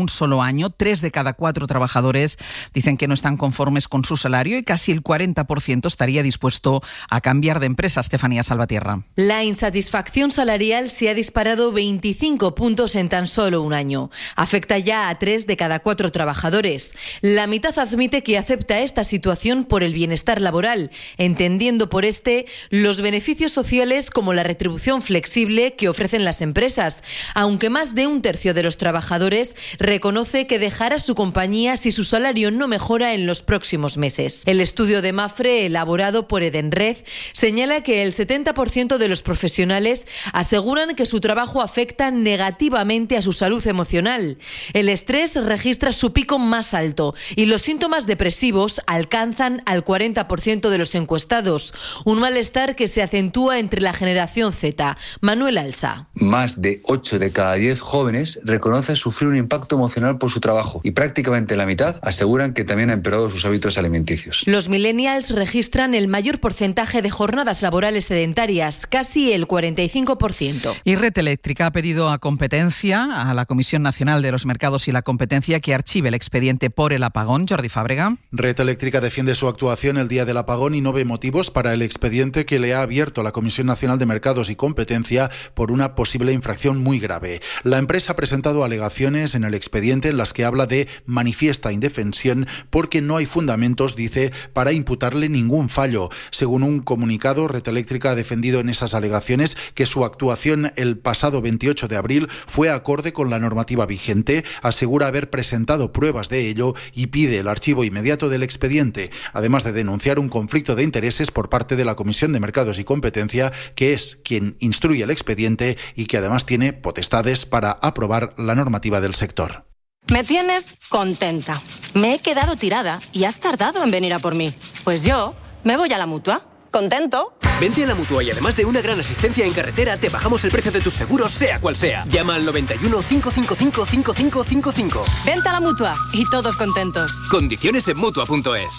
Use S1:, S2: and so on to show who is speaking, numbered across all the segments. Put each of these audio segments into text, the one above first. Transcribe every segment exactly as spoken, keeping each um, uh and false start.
S1: un solo año. Tres de cada cuatro trabajadores dicen que no están conformes con su salario y casi el cuarenta por ciento estaría dispuesto a cambiar de empresa. Estefanía Salvatierra.
S2: La insatisfacción salarial se ha disparado veinticinco puntos en tan solo un año. Afecta ya a tres de cada cuatro trabajadores. La mitad admite que acepta esta situación por el bienestar laboral, entendiendo por este los beneficios sociales como la retribución flexible que ofrecen las empresas, aunque más de un tercio de los trabajadores reconoce que dejará su compañía si su salario no mejora en los próximos meses. El estudio de Mafre, elaborado por Edenred, señala que el setenta por ciento de los profesionales aseguran que su trabajo afecta negativamente a su salud emocional. El estrés registra su pico más alto y los síntomas depresivos alcanzan al cuarenta por ciento de los encuestados, un malestar que se acentúa entre la generación Z. Manuel Alsa.
S3: Más de ocho de cada diez jóvenes reconocen sufrir un impacto emocional por su trabajo y prácticamente la mitad aseguran que también ha empeorado sus hábitos alimenticios.
S2: Los millennials registran el mayor porcentaje de jornadas laborales sedentarias, casi el cuarenta y cinco por ciento.
S1: Y Red Eléctrica ha pedido a Competencia, a la Comisión Nacional de los Mercados y la Competencia, que archive el expediente por el apagón. Jordi Fábrega.
S4: Red Eléctrica defiende su actuación el día del apagón y no ve motivos para el expediente que le ha abierto la Comisión Nacional de Mercados y Competencia por una posible infracción muy grave. La empresa ha presentado alegaciones en el expediente en las que habla de manifiesta indefensión porque no hay fundamentos, dice, para imputarle ningún fallo. Según un comunicado, Red Eléctrica ha defendido en esas alegaciones que su actuación el pasado veintiocho de abril fue acorde con la normativa vigente, asegura haber presentado pruebas de ello y pide el archivo inmediato del expediente, además de denunciar un conflicto de intereses por parte de la Comisión de Mercados y Competencia, que es quien instruye el expediente y que además tiene potestades para aprobar la normativa del sector.
S5: Me tienes contenta. Me he quedado tirada y has tardado en venir a por mí. Pues yo me voy a la Mutua. ¿Contento?
S6: Vente a la Mutua y además de una gran asistencia en carretera, te bajamos el precio de tus seguros, sea cual sea. Llama al noventa y uno, cinco cinco cinco, cinco cinco cinco cinco.
S5: Vente a la Mutua y todos contentos.
S6: Condiciones en Mutua punto es.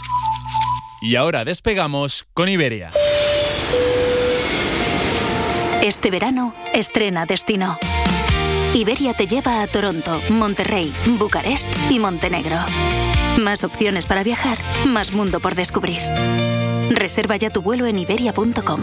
S7: Y ahora despegamos con Iberia.
S8: Este verano, estrena destino. Iberia te lleva a Toronto, Monterrey, Bucarest y Montenegro. Más opciones para viajar, más mundo por descubrir. Reserva ya tu vuelo en iberia punto com.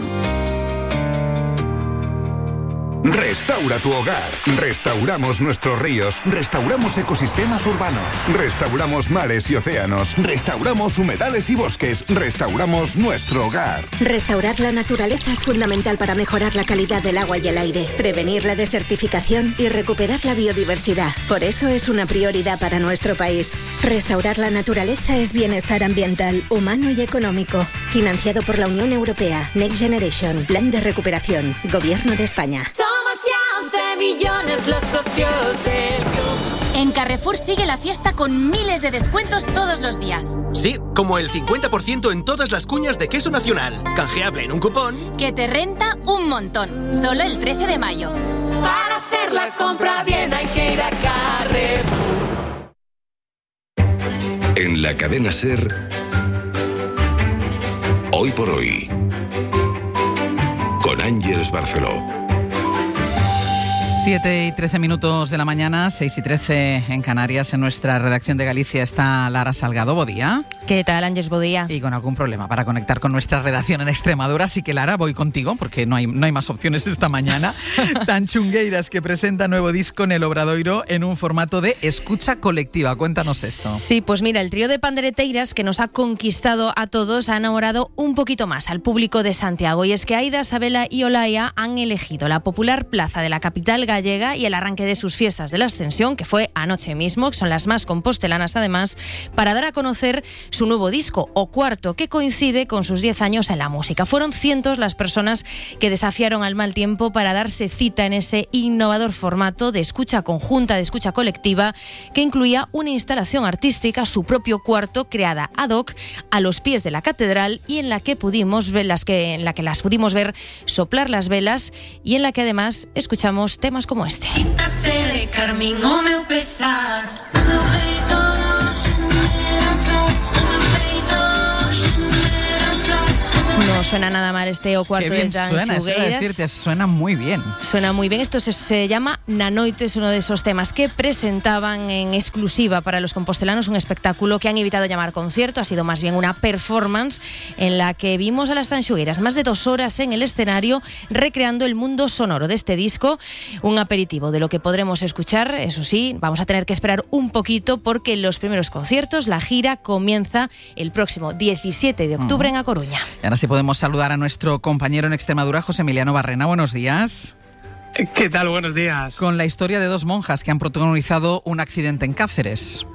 S9: Restaura tu hogar. Restauramos nuestros ríos. Restauramos ecosistemas urbanos. Restauramos mares y océanos. Restauramos humedales y bosques. Restauramos nuestro hogar.
S10: Restaurar la naturaleza es fundamental para mejorar la calidad del agua y el aire, prevenir la desertificación y recuperar la biodiversidad. Por eso es una prioridad para nuestro país. Restaurar la naturaleza es bienestar ambiental, humano y económico. Financiado por la Unión Europea. Next Generation. Plan de recuperación. Gobierno de España.
S11: Somos ya once millones los socios del club.
S12: En Carrefour sigue la fiesta con miles de descuentos todos los días.
S6: Sí, como el cincuenta por ciento en todas las cuñas de queso nacional. Canjeable en un cupón
S12: que te renta un montón. Solo el trece de mayo.
S11: Para hacer la compra bien hay que ir a Carrefour.
S9: En la cadena SER, Hoy por Hoy, con Ángeles Barceló.
S1: siete y trece minutos de la mañana, seis y trece en Canarias. En nuestra redacción de Galicia está Lara Salgado. Buen día.
S2: ¿Qué tal, Ángeles? Buen día.
S1: Y con algún problema para conectar con nuestra redacción en Extremadura. Así que, Lara, voy contigo porque no hay, no hay más opciones esta mañana. Tan Chungueiras, que presenta nuevo disco en el Obradoiro en un formato de escucha colectiva. Cuéntanos esto.
S2: Sí, pues mira, el trío de pandereteiras que nos ha conquistado a todos ha enamorado un poquito más al público de Santiago. Y es que Aida, Sabela y Olaya han elegido la popular plaza de la capital gallega y el arranque de sus fiestas de la Ascensión, que fue anoche mismo, que son las más compostelanas además, para dar a conocer su nuevo disco, O Cuarto, que coincide con sus diez años en la música. Fueron cientos las personas que desafiaron al mal tiempo para darse cita en ese innovador formato de escucha conjunta, de escucha colectiva, que incluía una instalación artística, su propio cuarto, creada ad hoc a los pies de la catedral y en la que pudimos ver las que, en la que las pudimos ver soplar las velas y en la que además escuchamos temas como este.
S13: No suena nada mal este O Cuarto
S1: Qué bien
S13: de
S1: suena, eso iba a
S13: Tanxugueiras.
S1: decirte, suena muy bien.
S13: Suena muy bien. Esto se, se llama Nanoite, es uno de esos temas que presentaban en exclusiva para los compostelanos, un espectáculo que han evitado llamar concierto, ha sido más bien una performance en la que vimos a las Tanxugueiras más de dos horas en el escenario recreando el mundo sonoro de este disco, un aperitivo de lo que podremos escuchar. Eso sí, vamos a tener que esperar un poquito porque los primeros conciertos, la gira, comienza el próximo diecisiete de octubre uh-huh. en A Coruña.
S1: Y ahora sí podemos saludar a nuestro compañero en Extremadura, José Emiliano Barrena. Buenos días.
S14: ¿Qué tal? Buenos días.
S1: Con la historia de dos monjas que han protagonizado un accidente en Cáceres.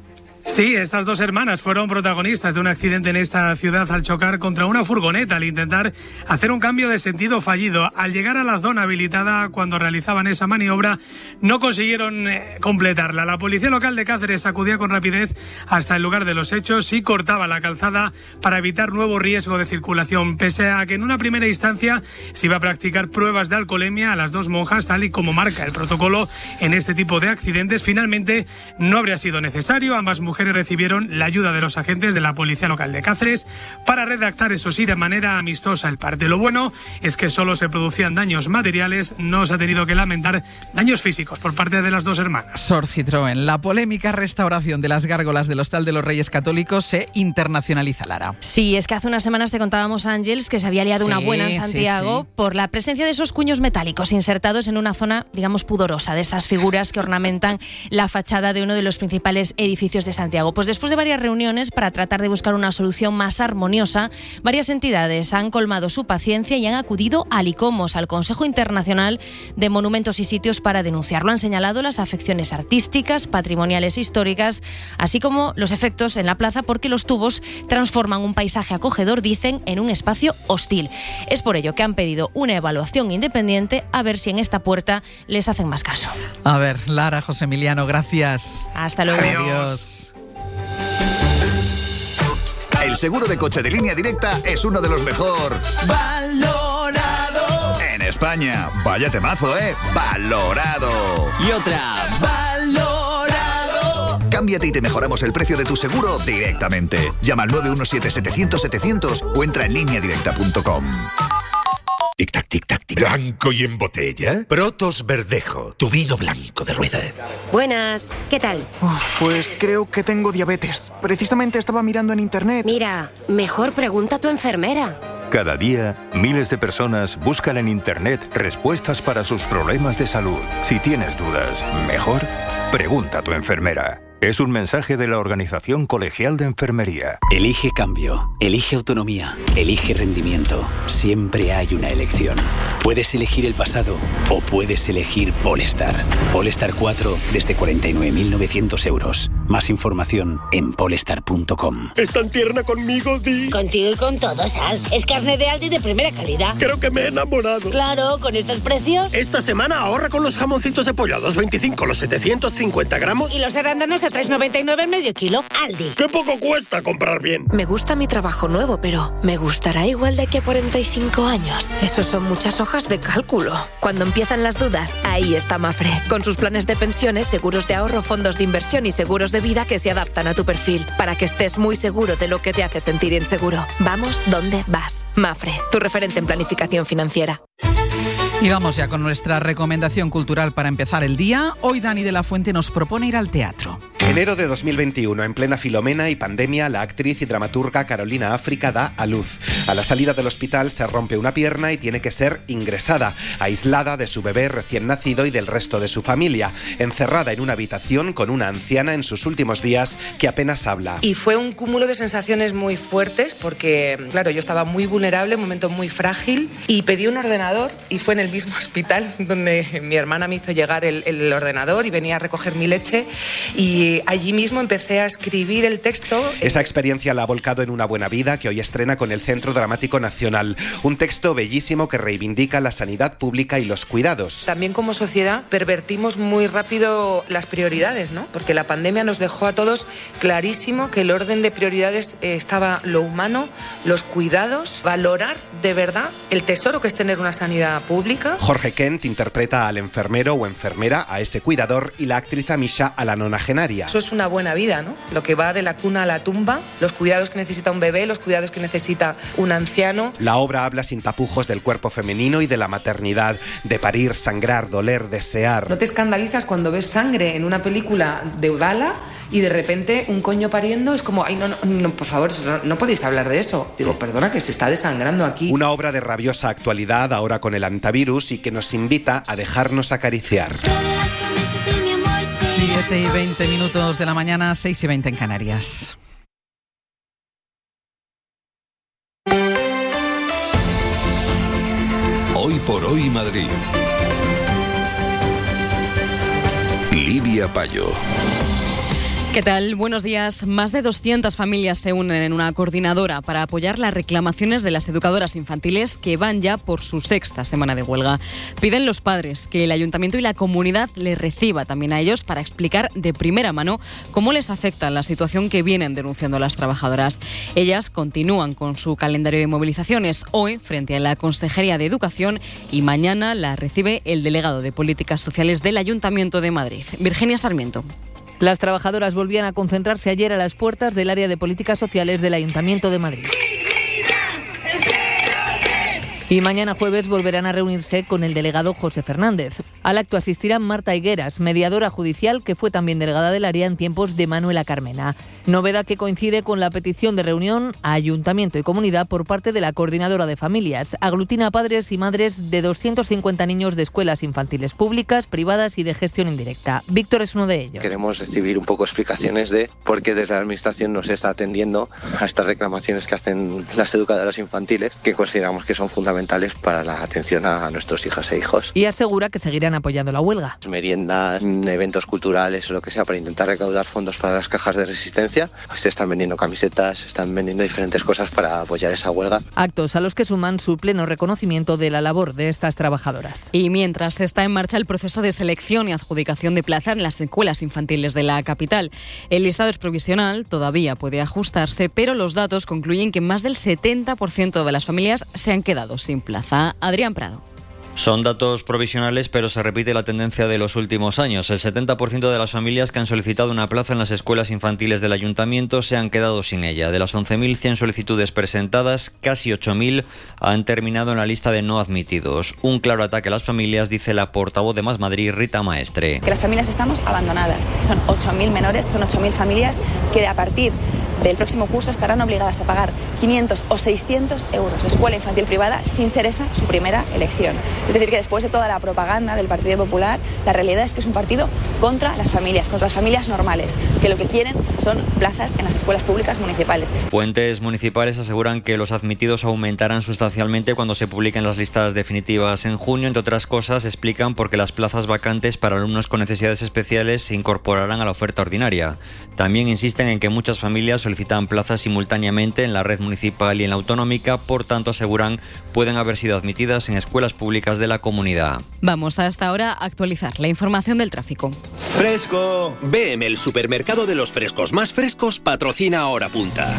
S14: Sí, estas dos hermanas fueron protagonistas de un accidente en esta ciudad al chocar contra una furgoneta al intentar hacer un cambio de sentido fallido. Al llegar a la zona habilitada cuando realizaban esa maniobra no consiguieron eh, completarla. La policía local de Cáceres acudía con rapidez hasta el lugar de los hechos y cortaba la calzada para evitar nuevo riesgo de circulación. Pese a que en una primera instancia se iba a practicar pruebas de alcoholemia a las dos monjas, tal y como marca el protocolo en este tipo de accidentes, finalmente no habría sido necesario. Ambas mujeres recibieron la ayuda de los agentes de la policía local de Cáceres para redactar, eso sí, de manera amistosa el parte. Lo bueno es que solo se producían daños materiales, no se ha tenido que lamentar daños físicos por parte de las dos hermanas.
S1: Sor Citroën, la polémica restauración de las gárgolas del Hostal de los Reyes Católicos se internacionaliza, Lara.
S13: Sí, es que hace unas semanas te contábamos, Ángeles, que se había liado
S1: sí,
S13: una buena en Santiago
S1: sí, sí.
S13: por la presencia de esos cuños metálicos insertados en una zona, digamos, pudorosa, de estas figuras que ornamentan la fachada de uno de los principales edificios de Santiago. Pues después de varias reuniones para tratar de buscar una solución más armoniosa, varias entidades han colmado su paciencia y han acudido al ICOMOS, al Consejo Internacional de Monumentos y Sitios, para denunciarlo. Han señalado las afecciones artísticas, patrimoniales e históricas, así como los efectos en la plaza, porque los tubos transforman un paisaje acogedor, dicen, en un espacio hostil. Es por ello que han pedido una evaluación independiente a ver si en esta puerta les hacen más caso.
S1: A ver, Lara, José Emiliano, gracias.
S13: Hasta luego.
S14: Adiós.
S1: Adiós.
S15: El seguro de coche de Línea Directa es uno de los mejor
S16: valorado
S15: en España. Vaya temazo, ¿eh? Valorado.
S16: Y otra, valorado.
S15: Cámbiate y te mejoramos el precio de tu seguro directamente. Llama al nueve uno siete, setecientos, setecientos o entra en línea directa punto com.
S17: Tic-tac, tic-tac, tic. ¿Blanco y en botella? Protos Verdejo, tu vino blanco de rueda.
S18: Buenas, ¿qué tal?
S19: Uf, pues creo que tengo diabetes. Precisamente estaba mirando en internet.
S18: Mira, mejor pregunta a tu enfermera.
S20: Cada día, miles de personas buscan en internet respuestas para sus problemas de salud. Si tienes dudas, mejor pregunta a tu enfermera. Es un mensaje de la Organización Colegial de Enfermería.
S21: Elige cambio, elige autonomía, elige rendimiento. Siempre hay una elección. Puedes elegir el pasado o puedes elegir Polestar. Polestar cuatro desde cuarenta y nueve mil novecientos euros. Más información en polestar punto com.
S17: ¿Es tan tierna conmigo, Di?
S18: Contigo y con todo, Sal. Es carne de Aldi de primera calidad.
S17: Creo que me he enamorado.
S18: Claro, con estos precios.
S17: Esta semana ahorra con los jamoncitos de pollo a dos veinticinco los setecientos cincuenta gramos.
S18: Y los arándanos a tres noventa y nueve el medio kilo. Aldi.
S17: ¡Qué poco cuesta comprar bien!
S22: Me gusta mi trabajo nuevo, pero ¿me gustará igual de aquí a cuarenta y cinco años? Eso son muchas hojas de cálculo. Cuando empiezan las dudas, ahí está Mafre. Con sus planes de pensiones, seguros de ahorro, fondos de inversión y seguros de vida que se adaptan a tu perfil, para que estés muy seguro de lo que te hace sentir inseguro. Vamos donde vas. Mafre, tu referente en planificación financiera.
S1: Y vamos ya con nuestra recomendación cultural para empezar el día. Hoy Dani de la Fuente nos propone ir al teatro.
S23: Enero de dos mil veintiuno, en plena Filomena y pandemia, la actriz y dramaturga Carolina África da a luz. A la salida del hospital se rompe una pierna y tiene que ser ingresada, aislada de su bebé recién nacido y del resto de su familia, encerrada en una habitación con una anciana en sus últimos días que apenas habla.
S24: Y fue un cúmulo de sensaciones muy fuertes porque, claro, yo estaba muy vulnerable, un momento muy frágil, y pedí un ordenador y fue en el mismo hospital donde mi hermana me hizo llegar el, el ordenador y venía a recoger mi leche, y allí mismo empecé a escribir el texto.
S23: Esa experiencia la ha volcado en Una buena vida, que hoy estrena con el Centro Dramático Nacional. Un texto bellísimo que reivindica la sanidad pública y los cuidados.
S24: También como sociedad pervertimos muy rápido las prioridades, ¿no? Porque la pandemia nos dejó a todos clarísimo que el orden de prioridades estaba lo humano, los cuidados, valorar de verdad el tesoro que es tener una sanidad pública.
S23: Jorge Kent interpreta al enfermero o enfermera, a ese cuidador, y la actriz Amisha a la nonagenaria. familia.
S24: Eso es una buena vida, ¿no? Lo que va de la cuna a la tumba, los cuidados que necesita un bebé, los cuidados que necesita un anciano.
S23: La obra habla sin tapujos del cuerpo femenino y de la maternidad, de parir, sangrar, doler, desear.
S24: ¿No te escandalizas cuando ves sangre en una película de gala y de repente un coño pariendo? Es como, ay, no, no, no por favor, no, no podéis hablar de eso. Digo, perdona, que se está desangrando aquí.
S23: Una obra de rabiosa actualidad ahora con el antivirus y que nos invita a dejarnos acariciar.
S1: siete y veinte minutos de la mañana, seis y veinte en Canarias.
S9: Hoy por hoy Madrid. Lidia Payo.
S3: ¿Qué tal? Buenos días. Más de doscientas familias se unen en una coordinadora para apoyar las reclamaciones de las educadoras infantiles que van ya por su sexta semana de huelga. Piden los padres que el ayuntamiento y la comunidad les reciba también a ellos para explicar de primera mano cómo les afecta la situación que vienen denunciando las trabajadoras. Ellas continúan con su calendario de movilizaciones hoy frente a la Consejería de Educación y mañana la recibe el delegado de Políticas Sociales del Ayuntamiento de Madrid, Virginia Sarmiento.
S2: Las trabajadoras volvían a concentrarse ayer a las puertas del área de políticas sociales del Ayuntamiento de Madrid. Y mañana jueves volverán a reunirse con el delegado José Fernández. Al acto asistirán Marta Higueras, mediadora judicial que fue también delegada del área en tiempos de Manuela Carmena. Novedad que coincide con la petición de reunión a Ayuntamiento y Comunidad por parte de la Coordinadora de Familias. Aglutina a padres y madres de doscientos cincuenta niños de escuelas infantiles públicas, privadas y de gestión indirecta. Víctor es uno de ellos.
S4: Queremos recibir un poco explicaciones de por qué desde la Administración no se está atendiendo a estas reclamaciones que hacen las educadoras infantiles, que consideramos que son fundamentales para la atención a nuestros hijas e hijos.
S2: Y asegura que seguirán apoyando la huelga.
S4: Meriendas, eventos culturales o lo que sea para intentar recaudar fondos para las cajas de resistencia. Se están vendiendo camisetas, se están vendiendo diferentes cosas para apoyar esa huelga.
S2: Actos a los que suman su pleno reconocimiento de la labor de estas trabajadoras.
S3: Y mientras está en marcha el proceso de selección y adjudicación de plaza en las escuelas infantiles de la capital. El listado es provisional, todavía puede ajustarse, pero los datos concluyen que más del setenta por ciento de las familias se han quedado sin plaza. Adrián Prado.
S5: Son datos provisionales, pero se repite la tendencia de los últimos años. El setenta por ciento de las familias que han solicitado una plaza en las escuelas infantiles del ayuntamiento se han quedado sin ella. De las once mil cien solicitudes presentadas, casi ocho mil han terminado en la lista de no admitidos. Un claro ataque a las familias, dice la portavoz de Más Madrid, Rita Maestre.
S16: Que las familias estamos abandonadas. Son ocho mil menores, son ocho mil familias que a partir del próximo curso estarán obligadas a pagar quinientos o seiscientos euros de escuela infantil privada sin ser esa su primera elección. Es decir, que después de toda la propaganda del Partido Popular, la realidad es que es un partido contra las familias, contra las familias normales, que lo que quieren son plazas en las escuelas públicas municipales.
S5: Fuentes municipales aseguran que los admitidos aumentarán sustancialmente cuando se publiquen las listas definitivas en junio. Entre otras cosas, explican por qué las plazas vacantes para alumnos con necesidades especiales se incorporarán a la oferta ordinaria. También insisten en que muchas familias solicitan plazas simultáneamente en la red municipal y en la autonómica, por tanto aseguran pueden haber sido admitidas en escuelas públicas de la comunidad.
S3: Vamos a hasta ahora a actualizar la información del tráfico.
S6: ¡Fresco! B M, el supermercado de los frescos más frescos, patrocina Hora Punta.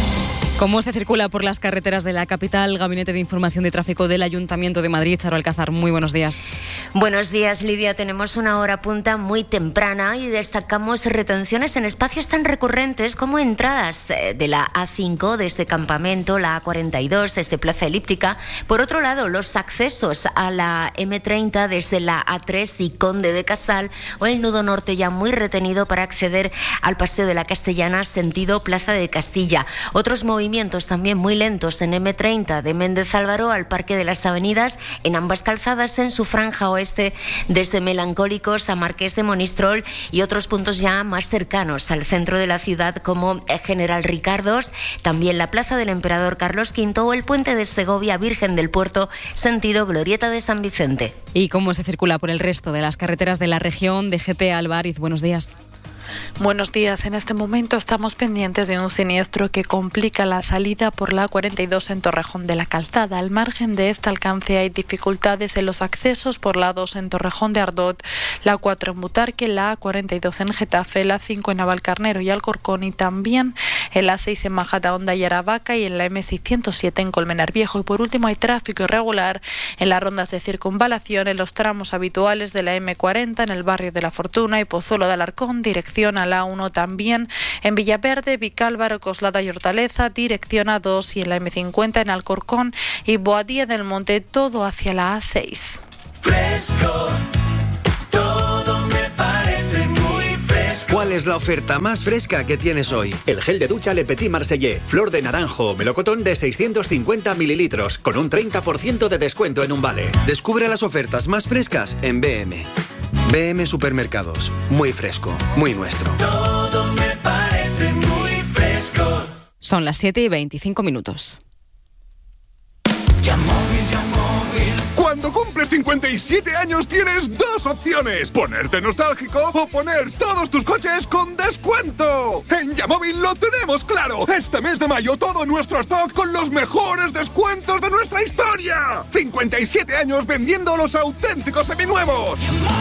S3: ¿Cómo se circula por las carreteras de la capital? Gabinete de Información de Tráfico del Ayuntamiento de Madrid. Charo Alcázar, muy buenos días.
S25: Buenos días, Lidia. Tenemos una hora punta muy temprana y destacamos retenciones en espacios tan recurrentes como entradas de la A cinco desde Campamento, la A cuarenta y dos desde Plaza Elíptica. Por otro lado, los accesos a la M treinta desde la A tres y Conde de Casal, o el nudo norte ya muy retenido para acceder al Paseo de la Castellana sentido Plaza de Castilla. Otros movimientos también muy lentos en M treinta de Méndez Álvaro al Parque de las Avenidas, en ambas calzadas en su franja oeste desde Melancólicos a Marqués de Monistrol y otros puntos ya más cercanos al centro de la ciudad como General Ricardos, también la Plaza del Emperador Carlos quinto o el Puente de Segovia Virgen del Puerto sentido Glorieta de San Vicente.
S3: ¿Y cómo se circula por el resto de las carreteras de la región? D G T Álvarez, buenos días.
S26: Buenos días. En este momento estamos pendientes de un siniestro que complica la salida por la A cuarenta y dos en Torrejón de la Calzada. Al margen de este alcance hay dificultades en los accesos por la A dos en Torrejón de Ardot, la A cuatro en Butarque, la A cuarenta y dos en Getafe, la A cinco en Navalcarnero y Alcorcón y también en la seis en Majadahonda y Aravaca y en la eme seiscientos siete en Colmenar Viejo. Y por último hay tráfico irregular en las rondas de circunvalación en los tramos habituales de la eme cuarenta en el barrio de La Fortuna y Pozuelo de Alarcón, dirección a la A uno también en Villaverde, Vicálvaro, Coslada y Hortaleza, dirección A dos y en la eme cincuenta en Alcorcón y Boadilla del Monte, todo hacia la A seis.
S7: Fresco, todo me parece muy fresco.
S8: ¿Cuál es la oferta más fresca que tienes hoy?
S6: El gel de ducha Le Petit Marseillais, flor de naranjo, melocotón de seiscientos cincuenta mililitros, con un treinta por ciento de descuento en un vale.
S8: Descubre las ofertas más frescas en B M. B M Supermercados. Muy fresco, muy nuestro.
S7: Todo me parece muy fresco.
S3: Son las siete y veinticinco minutos.
S7: Ya móvil, ya móvil.
S9: Cuando cumples cincuenta y siete años tienes dos opciones: ponerte nostálgico o poner todos tus coches con descuento. En Yamóvil lo tenemos claro. Este mes de mayo todo nuestro stock con los mejores descuentos de nuestra historia. cincuenta y siete años vendiendo los auténticos seminuevos.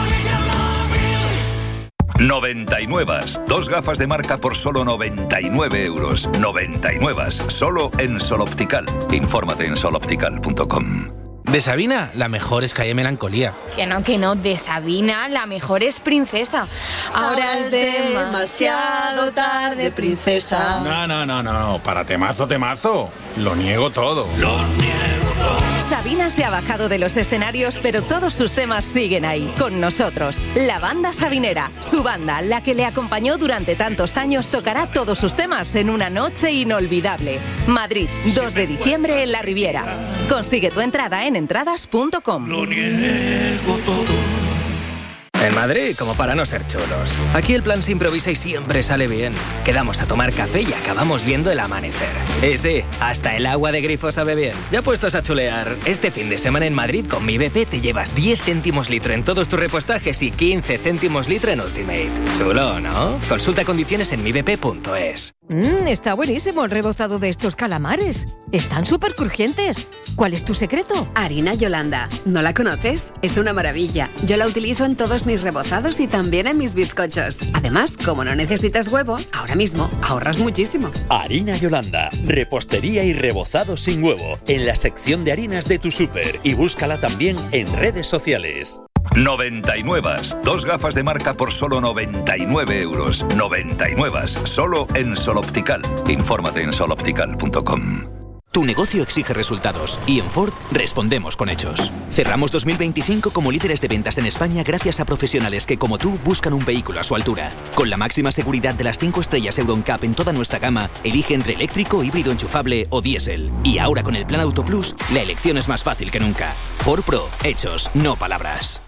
S10: noventa y nueve. Dos gafas de marca por solo noventa y nueve euros. noventa y nueve. Solo en Sol Optical. Infórmate en sol optical punto com.
S11: De Sabina, la mejor es Calle Melancolía.
S12: Que no, que no, de Sabina, la mejor es Princesa. Ahora, Ahora es demasiado tarde, Princesa.
S13: No, no, no, no, para temazo, temazo. Lo niego todo.
S12: Lo niego todo.
S27: Sabina se ha bajado de los escenarios, pero todos sus temas siguen ahí, con nosotros. La banda sabinera, su banda, la que le acompañó durante tantos años, tocará todos sus temas en una noche inolvidable. Madrid, dos de diciembre en la Riviera. Consigue tu entrada en entradas punto com.
S7: Lo niego todo.
S28: En Madrid, como para no ser chulos. Aquí el plan se improvisa y siempre sale bien. Quedamos a tomar café y acabamos viendo el amanecer. Y sí, hasta el agua de grifo sabe bien. Ya puestos a chulear, este fin de semana en Madrid con mi B P te llevas diez céntimos litro en todos tus repostajes y quince céntimos litro en Ultimate. Chulo, ¿no? Consulta condiciones en mi b p punto es.
S29: Mmm, está buenísimo el rebozado de estos calamares. Están súper crujientes. ¿Cuál es tu secreto?
S30: Harina Yolanda. ¿No la conoces? Es una maravilla. Yo la utilizo en todos mis rebozados y también en mis bizcochos. Además, como no necesitas huevo, ahora mismo ahorras muchísimo.
S31: Harina Yolanda. Repostería y rebozado sin huevo. En la sección de harinas de tu súper. Y búscala también en redes sociales.
S10: noventa y nueve. Dos gafas de marca por solo noventa y nueve euros. noventa y nueve. Solo en Sol Optical. Infórmate en sol optical punto com.
S32: Tu negocio exige resultados y en Ford respondemos con hechos. Cerramos dos mil veinticinco como líderes de ventas en España gracias a profesionales que, como tú, buscan un vehículo a su altura. Con la máxima seguridad de las cinco estrellas EuronCap en toda nuestra gama, elige entre eléctrico, híbrido enchufable o diésel. Y ahora con el Plan Auto Plus, la elección es más fácil que nunca. Ford Pro, hechos, no palabras.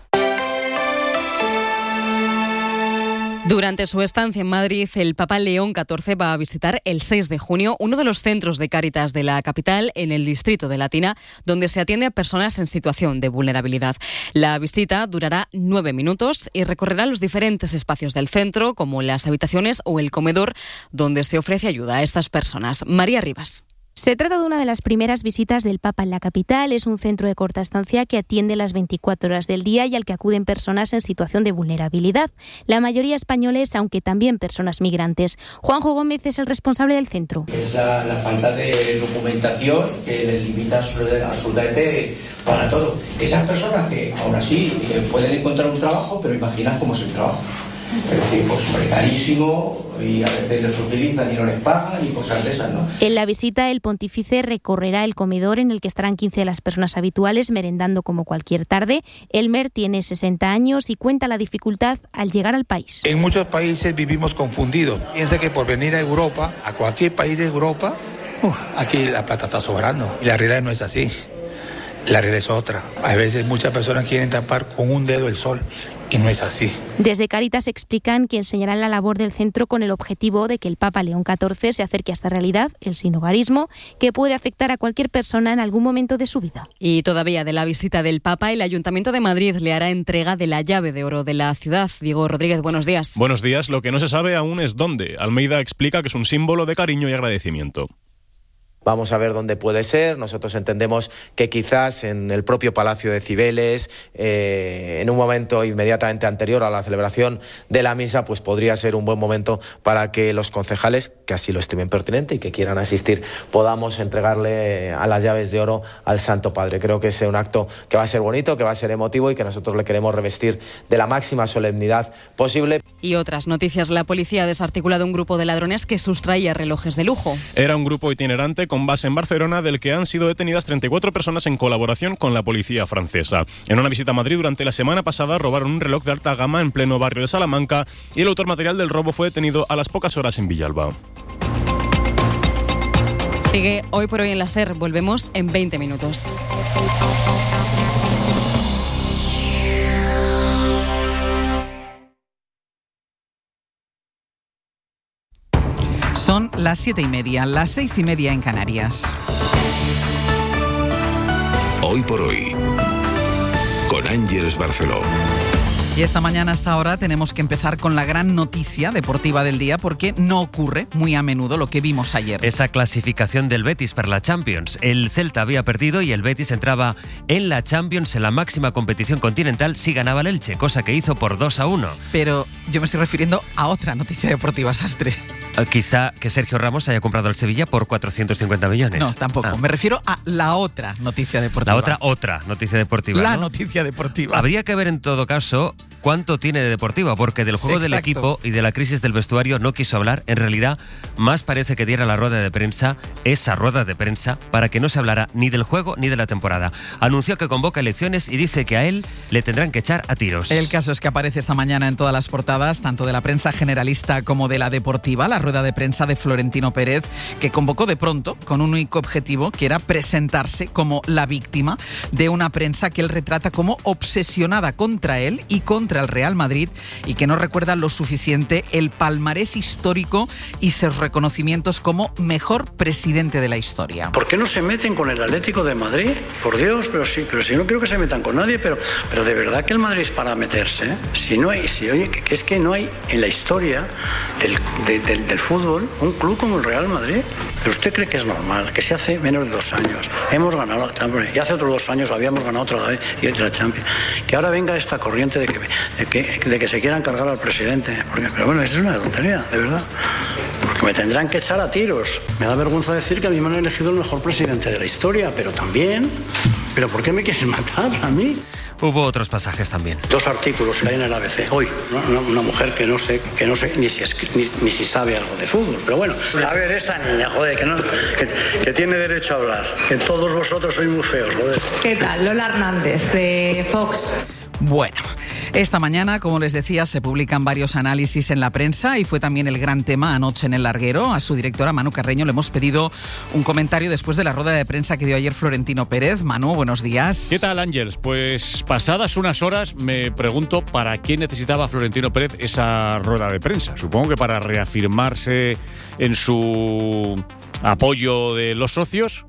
S3: Durante su estancia en Madrid, el Papa León catorce va a visitar el seis de junio uno de los centros de Cáritas de la capital en el distrito de Latina, donde se atiende a personas en situación de vulnerabilidad. La visita durará nueve minutos y recorrerá los diferentes espacios del centro, como las habitaciones o el comedor, donde se ofrece ayuda a estas personas. María Rivas.
S33: Se trata de una de las primeras visitas del Papa en la capital. Es un centro de corta estancia que atiende las veinticuatro horas del día y al que acuden personas en situación de vulnerabilidad. La mayoría españoles, aunque también personas migrantes. Juanjo Gómez es el responsable del centro.
S34: Es la, la falta de documentación que les limita absolutamente para todo. Esas personas que aún así eh, pueden encontrar un trabajo, pero imaginad cómo es el trabajo. Es decir, pues precarísimo y a veces los utilizan y no les pagan y cosas de esas, ¿no?
S33: En la visita, el pontífice recorrerá el comedor en el que estarán quince de las personas habituales merendando como cualquier tarde. Elmer tiene sesenta años y cuenta la dificultad al llegar al país.
S35: En muchos países vivimos confundidos. Piensa que por venir a Europa, a cualquier país de Europa, uh, aquí la plata está sobrando. Y la realidad no es así. La realidad es otra. A veces muchas personas quieren tapar con un dedo el sol y no es así.
S33: Desde Cáritas explican que enseñarán la labor del centro con el objetivo de que el Papa León catorce se acerque a esta realidad, el sinhogarismo, que puede afectar a cualquier persona en algún momento de su vida.
S3: Y todavía de la visita del Papa, el Ayuntamiento de Madrid le hará entrega de la llave de oro de la ciudad. Diego Rodríguez, buenos días.
S36: Buenos días. Lo que no se sabe aún es dónde. Almeida explica que es un símbolo de cariño y agradecimiento.
S1: Vamos a ver dónde puede ser. Nosotros entendemos que quizás en el propio Palacio de Cibeles, eh, en un momento inmediatamente anterior a la celebración de la misa, pues podría ser un buen momento para que los concejales, que así lo estimen pertinente y que quieran asistir, podamos entregarle a las llaves de oro al Santo Padre. Creo que es un acto que va a ser bonito, que va a ser emotivo y que nosotros le queremos revestir de la máxima solemnidad posible.
S3: Y otras noticias. La policía ha desarticulado un grupo de ladrones que sustraía relojes de lujo.
S2: Era un grupo itinerante con base en Barcelona, del que han sido detenidas treinta y cuatro personas en colaboración con la policía francesa. En una visita a Madrid durante la semana pasada robaron un reloj de alta gama en pleno barrio de Salamanca y el autor material del robo fue detenido a las pocas horas en Villalba.
S3: Sigue Hoy por Hoy en la SER. Volvemos en veinte minutos.
S4: Son las siete y media, las seis y media en Canarias.
S5: Hoy por Hoy, con Ángeles Barceló.
S4: Y esta mañana hasta ahora tenemos que empezar con la gran noticia deportiva del día, porque no ocurre muy a menudo lo que vimos ayer.
S14: Esa clasificación del Betis para la Champions. El Celta había perdido y el Betis entraba en la Champions, en la máxima competición continental, si ganaba el Elche, cosa que hizo por dos a uno.
S4: Pero yo me estoy refiriendo a otra noticia deportiva, Sastre.
S14: Quizá que Sergio Ramos haya comprado al Sevilla por cuatrocientos cincuenta millones.
S4: No, tampoco.
S14: Ah.
S4: Me refiero a la otra noticia deportiva.
S14: La otra, otra noticia deportiva.
S4: La
S14: ¿no?
S4: noticia deportiva.
S14: Habría que ver en todo caso cuánto tiene de deportiva, porque del juego
S4: Sí,
S14: del equipo y de la crisis del vestuario no quiso hablar. En realidad, más parece que diera la rueda de prensa, esa rueda de prensa, para que no se hablara ni del juego ni de la temporada. Anunció que convoca elecciones y dice que a él le tendrán que echar a tiros.
S4: El caso es que aparece esta mañana en todas las portadas, tanto de la prensa generalista como de la deportiva, la rueda de prensa de Florentino Pérez, que convocó de pronto con un único objetivo, que era presentarse como la víctima de una prensa que él retrata como obsesionada contra él y contra el Real Madrid, y que no recuerda lo suficiente el palmarés histórico y sus reconocimientos como mejor presidente de la historia.
S15: ¿Por qué no se meten con el Atlético de Madrid? Por Dios, pero sí, pero si no creo que se metan con nadie, pero, pero de verdad que el Madrid es para meterse, ¿eh? Si no hay, si oye, que, que es que no hay en la historia del, de, del, del fútbol un club como el Real Madrid. Pero usted cree que es normal, que si hace menos de dos años hemos ganado la Champions, y hace otros dos años habíamos ganado otra vez y otra Champions, que ahora venga esta corriente de que, de que, de que se quieran cargar al presidente, porque, pero bueno, eso es una tontería, de verdad, porque me tendrán que echar a tiros. Me da vergüenza decir que a mí me han elegido el mejor presidente de la historia, pero también, pero ¿por qué me quieren matar a mí?
S14: Hubo otros pasajes también.
S15: Dos artículos que hay en el A B C hoy, ¿no? una, una mujer que no sé, que no sé ni si, es, ni, ni si sabe algo de fútbol, pero bueno, a ver, esa niña, joder, que, no, que, que tiene derecho a hablar, que todos vosotros sois muy feos, joder.
S16: ¿Qué tal? Lola Hernández, de Fox.
S4: Bueno, esta mañana, como les decía, se publican varios análisis en la prensa y fue también el gran tema anoche en El Larguero. A su directora, Manu Carreño, le hemos pedido un comentario después de la rueda de prensa que dio ayer Florentino Pérez. Manu, buenos días.
S13: ¿Qué tal, Ángeles? Pues pasadas unas horas me pregunto para qué necesitaba Florentino Pérez esa rueda de prensa. Supongo que para reafirmarse en su apoyo de los socios,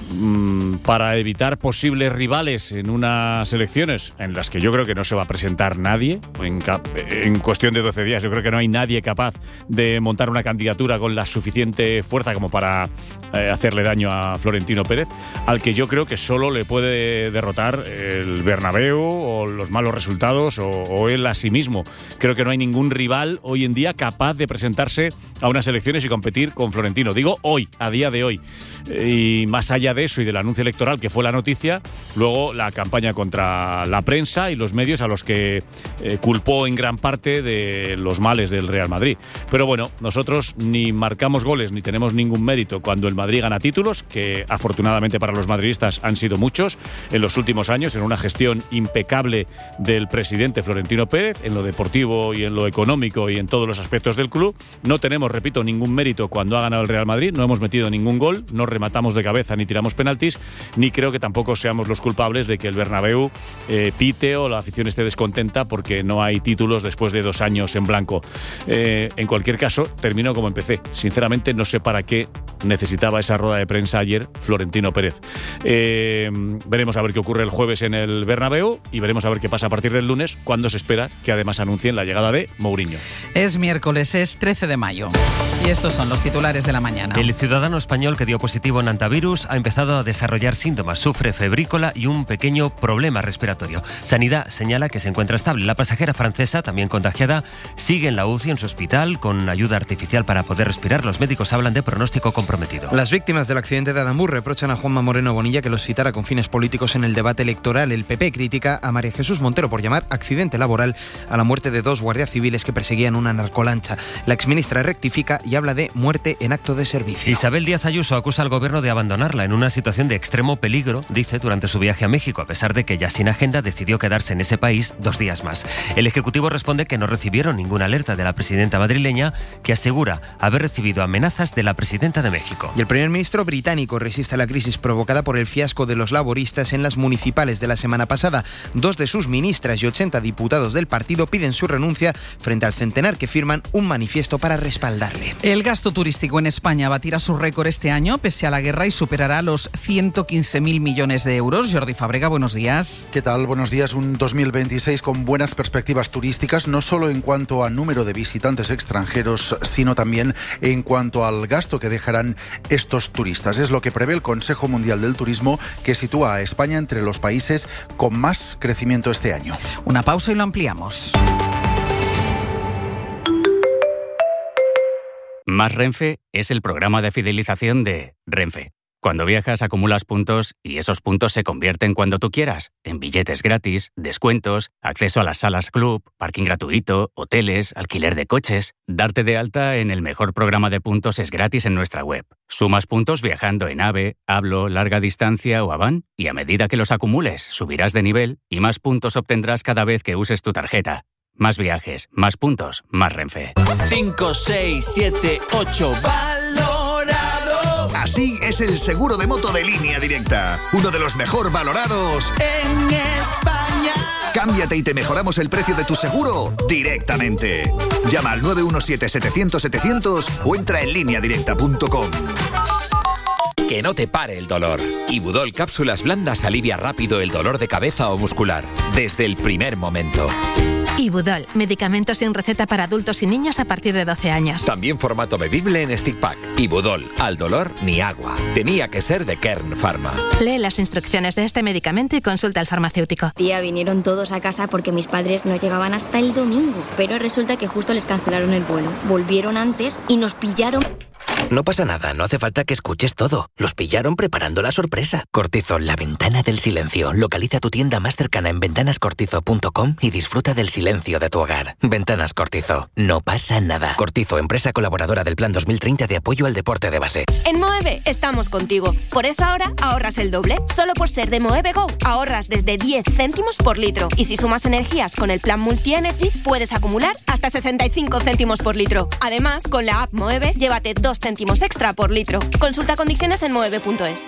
S13: para evitar posibles rivales en unas elecciones en las que yo creo que no se va a presentar nadie en, en cuestión de doce días. Yo creo que no hay nadie capaz de montar una candidatura con la suficiente fuerza como para eh, hacerle daño a Florentino Pérez, al que yo creo que solo le puede derrotar el Bernabéu o los malos resultados o, o él a sí mismo. Creo que no hay ningún rival hoy en día capaz de presentarse a unas elecciones y competir con Florentino. Digo hoy, a día de hoy. Y más allá de eso y del anuncio electoral, que fue la noticia, luego la campaña contra la prensa y los medios a los que eh, culpó en gran parte de los males del Real Madrid. Pero bueno, nosotros ni marcamos goles ni tenemos ningún mérito cuando el Madrid gana títulos, que afortunadamente para los madridistas han sido muchos en los últimos años, en una gestión impecable del presidente Florentino Pérez, en lo deportivo y en lo económico y en todos los aspectos del club. No tenemos, repito, ningún mérito cuando ha ganado el Real Madrid, no hemos metido ningún gol, no rematamos de cabeza ni tiramos penaltis, ni creo que tampoco seamos los culpables de que el Bernabéu eh, pite o la afición esté descontenta porque no hay títulos después de dos años en blanco. Eh, en cualquier caso, termino como empecé. Sinceramente, no sé para qué necesitaba esa rueda de prensa ayer Florentino Pérez. Eh, veremos a ver qué ocurre el jueves en el Bernabéu y veremos a ver qué pasa a partir del lunes, cuando se espera que además anuncien la llegada de Mourinho.
S4: Es miércoles, es trece de mayo. Y estos son los titulares de la mañana.
S14: El ciudadano español que dio positivo en antivirus ha empezado a desarrollar síntomas. Sufre febrícola y un pequeño problema respiratorio. Sanidad señala que se encuentra estable. La pasajera francesa, también contagiada, sigue en la U C I en su hospital con ayuda artificial para poder respirar. Los médicos hablan de pronóstico comprometido.
S6: Las víctimas del accidente de Adambur reprochan a Juanma Moreno Bonilla que los citara con fines políticos en el debate electoral. El P P critica a María Jesús Montero por llamar accidente laboral a la muerte de dos guardias civiles que perseguían una narcolancha. La exministra rectifica y habla de muerte en acto de servicio.
S14: Isabel Díaz Ayuso acusa al gobierno de abandonarla en una situación de extremo peligro, dice, durante su viaje a México, a pesar de que ya sin agenda decidió quedarse en ese país dos días más. El Ejecutivo responde que no recibieron ninguna alerta de la presidenta madrileña, que asegura haber recibido amenazas de la presidenta de México.
S6: Y el primer ministro británico resiste a la crisis provocada por el fiasco de los laboristas en las municipales de la semana pasada. Dos de sus ministras y ochenta diputados del partido piden su renuncia frente al centenar que firman un manifiesto para respaldarle.
S4: El gasto turístico en España batirá su récord este año, pese a la guerra, y superará los ciento quince mil millones de euros. Jordi Fábrega, buenos días.
S8: ¿Qué tal? Buenos días. Un dos mil veintiséis con buenas perspectivas turísticas, no solo en cuanto a número de visitantes extranjeros, sino también en cuanto al gasto que dejarán estos turistas. Es lo que prevé el Consejo Mundial del Turismo, que sitúa a España entre los países con más crecimiento este año.
S4: Una pausa y lo ampliamos.
S9: Más Renfe es el programa de fidelización de Renfe. Cuando viajas acumulas puntos y esos puntos se convierten cuando tú quieras en billetes gratis, descuentos, acceso a las salas club, parking gratuito, hoteles, alquiler de coches. Darte de alta en el mejor programa de puntos es gratis en nuestra web. Sumas puntos viajando en AVE, Hablo, Larga Distancia o Avan y a medida que los acumules subirás de nivel y más puntos obtendrás cada vez que uses tu tarjeta. Más viajes, más puntos, más Renfe.
S11: cinco, seis, siete, ocho, valorado.
S12: Así es el seguro de moto de Línea Directa. Uno de los mejor valorados
S11: en España.
S12: Cámbiate y te mejoramos el precio de tu seguro directamente. Llama al nueve uno siete, setecientos, setecientos o entra en línea directa punto com.
S17: Que no te pare el dolor. Ibudol Cápsulas Blandas alivia rápido el dolor de cabeza o muscular, desde el primer momento.
S18: Ibudol, medicamento sin receta para adultos y niños a partir de doce años.
S17: También formato bebible en stick pack. Ibudol, al dolor ni agua. Tenía que ser de Kern Pharma.
S18: Lee las instrucciones de este medicamento y consulta al farmacéutico.
S19: Tía, vinieron todos a casa porque mis padres no llegaban hasta el domingo. Pero resulta que justo les cancelaron el vuelo. Volvieron antes y nos pillaron...
S20: No pasa nada, no hace falta que escuches todo. Los pillaron preparando la sorpresa. Cortizo, la ventana del silencio. Localiza tu tienda más cercana en ventanas cortizo punto com y disfruta del silencio de tu hogar. Ventanas Cortizo, no pasa nada. Cortizo, empresa colaboradora del Plan dos mil treinta de apoyo al deporte de base.
S21: En Moeve estamos contigo. Por eso ahora ahorras el doble. Solo por ser de Moeve Go, ahorras desde diez céntimos por litro. Y si sumas energías con el plan Multi Energy, puedes acumular hasta sesenta y cinco céntimos por litro. Además, con la app Moeve, llévate dos céntimos extra por litro. Consulta condiciones en moeve punto es.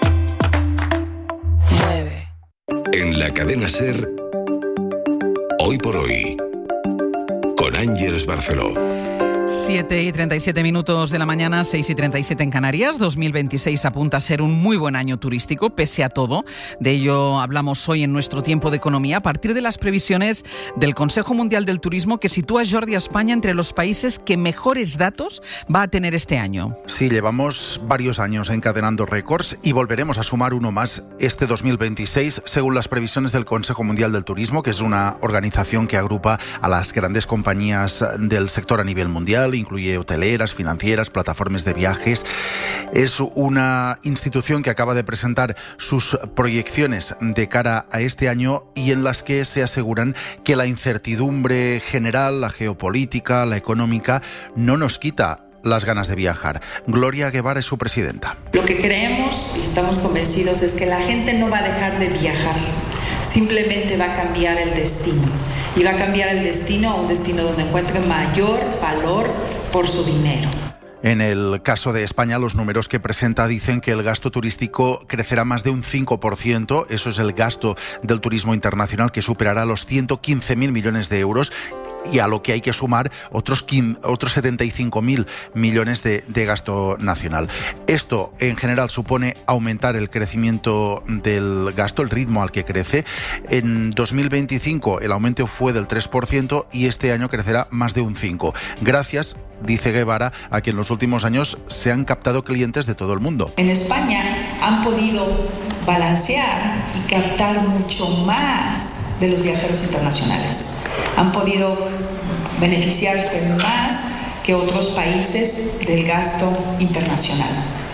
S5: Mueve. En la cadena SER, Hoy por Hoy, con Ángeles Barceló.
S4: siete y treinta y siete minutos de la mañana, seis y treinta y siete en Canarias. dos mil veintiséis apunta a ser un muy buen año turístico, pese a todo. De ello hablamos hoy en nuestro tiempo de economía, a partir de las previsiones del Consejo Mundial del Turismo, que sitúa, Jordi, a España entre los países que mejores datos va a tener este año.
S8: Sí, llevamos varios años encadenando récords y volveremos a sumar uno más este dos mil veintiséis, según las previsiones del Consejo Mundial del Turismo, que es una organización que agrupa a las grandes compañías del sector a nivel mundial. Incluye hoteleras, financieras, plataformas de viajes. Es una institución que acaba de presentar sus proyecciones de cara a este año y en las que se aseguran que la incertidumbre general, la geopolítica, la económica, no nos quita las ganas de viajar. Gloria Guevara es su presidenta.
S22: Lo que creemos y estamos convencidos es que la gente no va a dejar de viajar, simplemente va a cambiar el destino. Y va a cambiar el destino a un destino donde encuentre mayor valor por su dinero.
S8: En el caso de España, los números que presenta dicen que el gasto turístico crecerá más de un cinco por ciento. Eso es el gasto del turismo internacional, que superará los ciento quince mil millones de euros. Y a lo que hay que sumar otros, otros setenta y cinco mil millones de, de gasto nacional. Esto, en general, supone aumentar el crecimiento del gasto, el ritmo al que crece. En dos mil veinticinco el aumento fue del tres por ciento y este año crecerá más de un cinco por ciento, gracias dice Guevara, a quien en los últimos años se han captado clientes de todo el mundo.
S22: En España han podido balancear y captar mucho más de los viajeros internacionales. Han podido beneficiarse más que otros países del gasto internacional,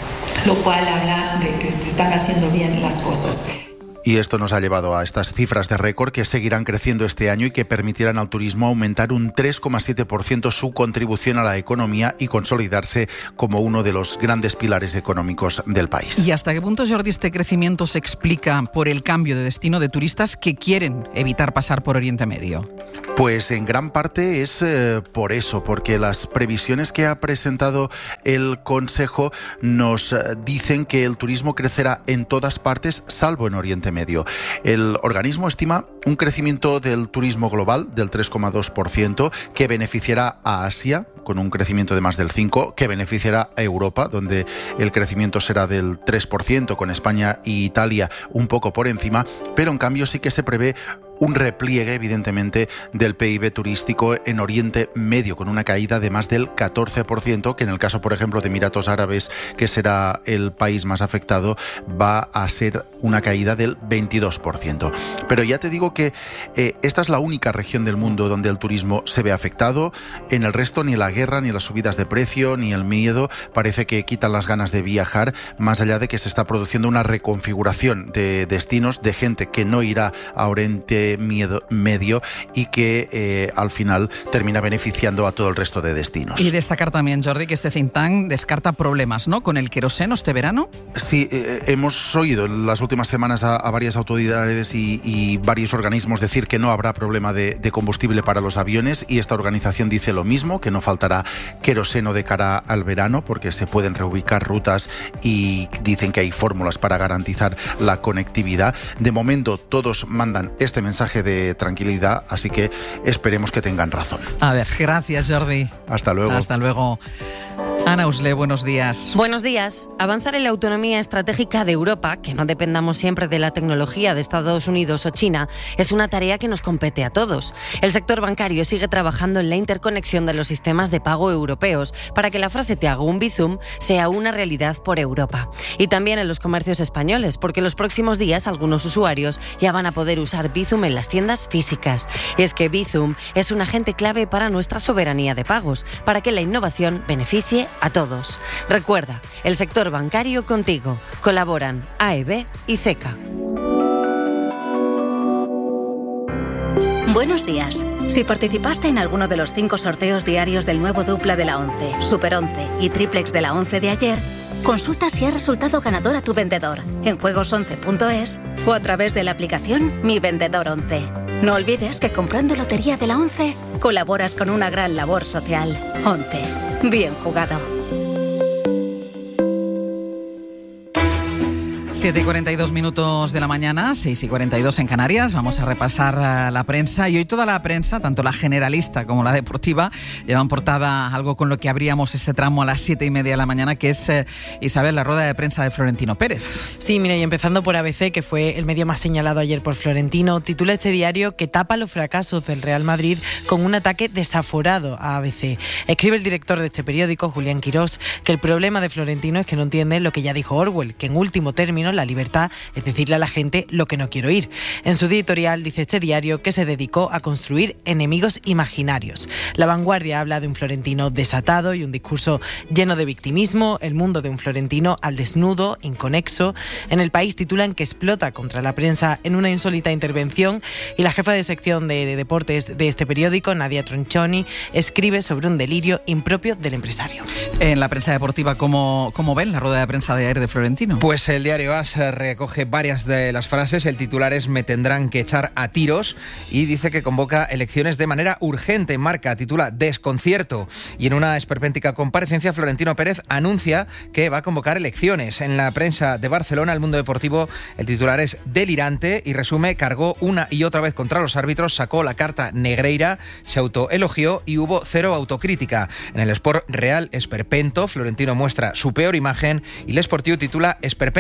S22: lo cual habla de que se están haciendo bien las cosas.
S8: Y esto nos ha llevado a estas cifras de récord que seguirán creciendo este año y que permitirán al turismo aumentar un tres coma siete por ciento su contribución a la economía y consolidarse como uno de los grandes pilares económicos del país.
S4: ¿Y hasta qué punto, Jordi, este crecimiento se explica por el cambio de destino de turistas que quieren evitar pasar por Oriente Medio?
S8: Pues en gran parte es eh, por eso, porque las previsiones que ha presentado el Consejo nos eh, dicen que el turismo crecerá en todas partes, salvo en Oriente Medio. El organismo estima un crecimiento del turismo global del tres coma dos por ciento que beneficiará a Asia, con un crecimiento de más del cinco por ciento, que beneficiará a Europa, donde el crecimiento será del tres por ciento, con España e Italia un poco por encima, pero en cambio sí que se prevé un repliegue, evidentemente, del P I B turístico en Oriente Medio, con una caída de más del catorce por ciento, que en el caso, por ejemplo, de Emiratos Árabes, que será el país más afectado, va a ser una caída del veintidós por ciento. Pero ya te digo que eh, esta es la única región del mundo donde el turismo se ve afectado. En el resto, ni la guerra, ni las subidas de precio, ni el miedo parece que quitan las ganas de viajar, más allá de que se está produciendo una reconfiguración de destinos, de gente que no irá a Oriente Miedo, medio y que eh, al final termina beneficiando a todo el resto de destinos.
S4: Y destacar también, Jordi, que este think tank descarta problemas, ¿no?, con el queroseno este verano.
S8: Sí, eh, hemos oído en las últimas semanas a, a varias autoridades y, y varios organismos decir que no habrá problema de, de combustible para los aviones, y esta organización dice lo mismo, que no faltará queroseno de cara al verano porque se pueden reubicar rutas y dicen que hay fórmulas para garantizar la conectividad. De momento todos mandan este mensaje de tranquilidad, así que esperemos que tengan razón.
S4: A ver, gracias, Jordi.
S8: Hasta luego.
S4: Hasta luego. Ana Usle, buenos días.
S7: Buenos días. Avanzar en la autonomía estratégica de Europa, que no dependamos siempre de la tecnología de Estados Unidos o China, es una tarea que nos compete a todos. El sector bancario sigue trabajando en la interconexión de los sistemas de pago europeos para que la frase "te hago un Bizum" sea una realidad por Europa. Y también en los comercios españoles, porque los próximos días algunos usuarios ya van a poder usar Bizum en las tiendas físicas. Y es que Bizum es un agente clave para nuestra soberanía de pagos, para que la innovación beneficie a todos. Recuerda, el sector bancario contigo. Colaboran A E B y C E C A.
S10: Buenos días. Si participaste en alguno de los cinco sorteos diarios del nuevo Dupla de la once, Super once y Triplex de la once de ayer, consulta si ha resultado ganador a tu vendedor en juegos once punto es o a través de la aplicación Mi Vendedor once. No olvides que comprando Lotería de la once colaboras con una gran labor social. once. Bien jugado.
S4: siete y cuarenta y dos minutos de la mañana, seis y cuarenta y dos en Canarias. Vamos a repasar uh, la prensa. Y hoy toda la prensa, tanto la generalista como la deportiva, llevan portada algo con lo que abríamos este tramo a las siete y media de la mañana, que es, uh, Isabel, la rueda de prensa de Florentino Pérez.
S23: Sí, mira, y empezando por A B C, que fue el medio más señalado ayer por Florentino, titula este diario que tapa los fracasos del Real Madrid con un ataque desaforado a A B C. Escribe el director de este periódico, Julián Quirós, que el problema de Florentino es que no entiende lo que ya dijo Orwell, que en último término la libertad es decirle a la gente lo que no quiero oír. En su editorial dice este diario que se dedicó a construir enemigos imaginarios. La Vanguardia habla de un Florentino desatado y un discurso lleno de victimismo, el mundo de un Florentino al desnudo, inconexo. En El País titulan que explota contra la prensa en una insólita intervención, y la jefa de sección de deportes de este periódico, Nadia Tronchoni, escribe sobre un delirio impropio del empresario.
S4: En la prensa deportiva, ¿cómo, cómo ven la rueda de prensa de ayer de Florentino?
S24: Pues el diario A S recoge varias de las frases. El titular es "me tendrán que echar a tiros", y dice que convoca elecciones de manera urgente. Marca titula "desconcierto", y en una esperpéntica comparecencia Florentino Pérez anuncia que va a convocar elecciones. En la prensa de Barcelona, El Mundo Deportivo, el titular es "delirante", y resume: cargó una y otra vez contra los árbitros, sacó la carta Negreira, se autoelogió y hubo cero autocrítica. En el Sport Real, esperpento, Florentino muestra su peor imagen, y El Sportiu titula "esperpéntico".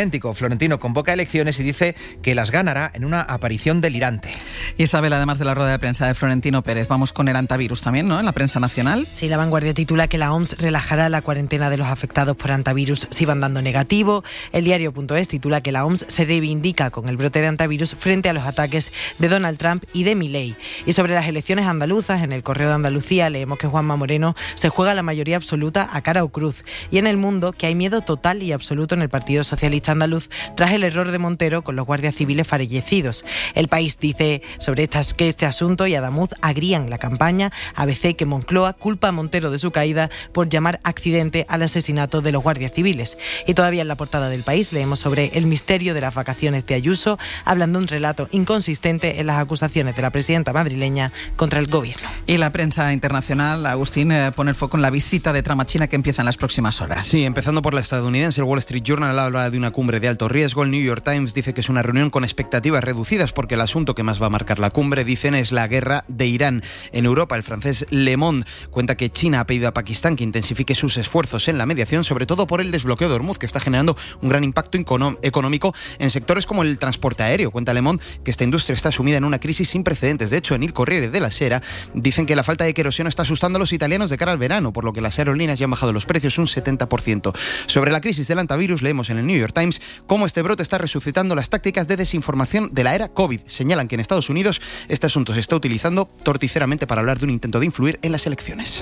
S24: Florentino convoca elecciones y dice que las ganará en una aparición delirante.
S4: Isabel, además de la rueda de prensa de Florentino Pérez, vamos con el antivirus también, ¿no?, en la prensa nacional.
S23: Sí, La Vanguardia titula que la O M S relajará la cuarentena de los afectados por antivirus si van dando negativo. El diario.es titula que la O M S se reivindica con el brote de antivirus frente a los ataques de Donald Trump y de Milei. Y sobre las elecciones andaluzas, en el Correo de Andalucía leemos que Juanma Moreno se juega la mayoría absoluta a cara o cruz. Y en El Mundo que hay miedo total y absoluto en el Partido Socialista Andaluz tras el error de Montero con los guardias civiles fallecidos. El País dice sobre estas, que este asunto y Adamuz agrían la campaña. A B C que Moncloa culpa a Montero de su caída por llamar accidente al asesinato de los guardias civiles. Y todavía en la portada del País leemos sobre el misterio de las vacaciones de Ayuso, hablando de un relato inconsistente en las acusaciones de la presidenta madrileña contra el gobierno.
S4: Y la prensa internacional, Agustín, eh, pone el foco en la visita de Trump a China que empieza en las próximas horas.
S6: Sí, empezando por la estadounidense, el Wall Street Journal habla de una cumbre de alto riesgo, el New York Times dice que es una reunión con expectativas reducidas porque el asunto que más va a marcar la cumbre, dicen, es la guerra de Irán. En Europa, el francés Le Monde cuenta que China ha pedido a Pakistán que intensifique sus esfuerzos en la mediación, sobre todo por el desbloqueo de Hormuz, que está generando un gran impacto económico en sectores como el transporte aéreo. Cuenta Le Monde que esta industria está sumida en una crisis sin precedentes. De hecho, en Il Corriere della Sera dicen que la falta de queroseno está asustando a los italianos de cara al verano, por lo que las aerolíneas ya han bajado los precios un setenta por ciento. Sobre la crisis del antivirus, leemos en el New York Times cómo este brote está resucitando las tácticas de desinformación de la era COVID. Señalan que en Estados Unidos este asunto se está utilizando torticeramente para hablar de un intento de influir en las elecciones.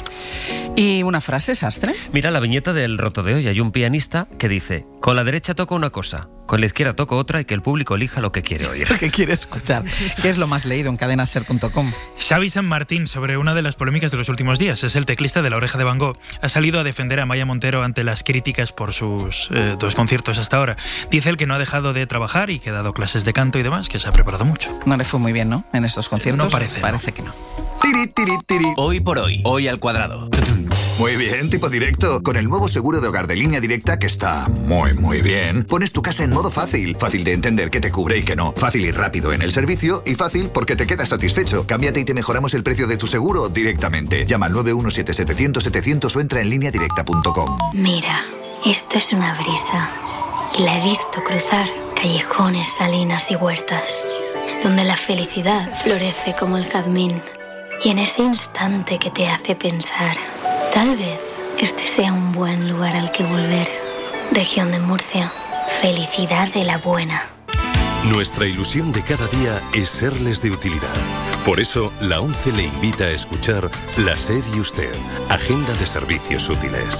S4: ¿Y una frase, Sastre?
S14: Mira la viñeta del roto de hoy. Hay un pianista que dice: con la derecha toco una cosa, con la izquierda toco otra, y que el público elija lo que quiere oír.
S4: Lo que quiere escuchar. ¿Qué es lo más leído en cadena ser punto com?
S1: Xavi San Martín, sobre una de las polémicas de los últimos días. Es el teclista de La Oreja de Van Gogh. Ha salido a defender a Maya Montero ante las críticas por sus eh, dos conciertos hasta ahora. Dice él que no ha dejado de trabajar y que ha dado clases de canto y demás, que se ha preparado mucho.
S4: No le fue muy bien, ¿no?, en estos conciertos.
S1: No parece.
S4: Parece
S1: no.
S4: que no.
S12: Tiri, tiri, tiri.
S11: Hoy por hoy, hoy al cuadrado.
S12: Muy bien, tipo directo. Con el nuevo seguro de hogar de Línea Directa, que está muy, muy bien, pones tu casa en modo fácil. Fácil de entender qué te cubre y qué no. Fácil y rápido en el servicio, y fácil porque te quedas satisfecho. Cámbiate y te mejoramos el precio de tu seguro directamente. Llama al nueve uno siete setecientos setecientos o entra en línea directa punto com.
S19: Mira, esto es una brisa. Y la he visto cruzar callejones, salinas y huertas, donde la felicidad florece como el jazmín. Y en ese instante que te hace pensar, tal vez este sea un buen lugar al que volver. Región de Murcia, felicidad de la buena.
S5: Nuestra ilusión de cada día es serles de utilidad. Por eso, la ONCE le invita a escuchar La SER y Usted, Agenda de Servicios Útiles.